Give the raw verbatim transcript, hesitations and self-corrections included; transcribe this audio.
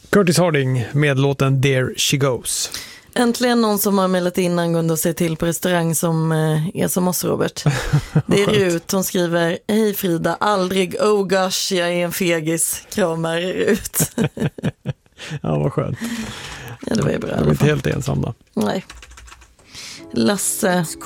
Curtis Harding med låten There She Goes. Äntligen någon som har mejlat in angående att se till på restaurang som eh, är som oss, Robert. Det är Rut, hon skriver: hej Frida, aldrig, oh gosh, jag är en fegis, kramar Rut. Ja, vad skönt. Ja, det var ju bra. Jag är inte helt ensam då. Nej. Lasse